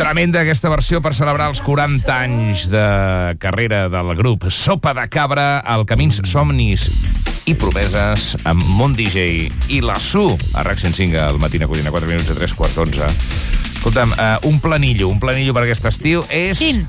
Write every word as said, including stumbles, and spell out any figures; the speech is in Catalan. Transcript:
Tremenda aquesta versió per celebrar els quaranta anys de carrera del grup Sopa de Cabra, el Camins, Somnis i Promeses amb Mont D J i la Su a RAC cent cinc al Matina Codina, quatre minuts de tres quarts d'onze. Escolta'm, uh, un planillo, un planillo per aquest estiu és... Quin?